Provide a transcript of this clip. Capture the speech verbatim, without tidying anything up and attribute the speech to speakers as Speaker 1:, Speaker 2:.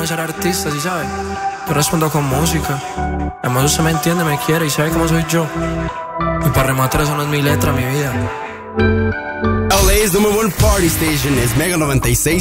Speaker 1: no ser artista, ¿sí sabes? Yo respondo con música. Además usted me entiende, me quiere y sabe cómo soy yo. Y para rematar eso no es mi letra, mi vida.
Speaker 2: L A's number one party station is Mega noventa y seis